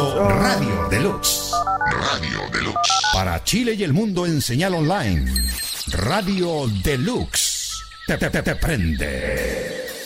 escuchando Radio Deluxe. Radio Deluxe. Para Chile y el mundo en señal online. Radio Deluxe. Te prende.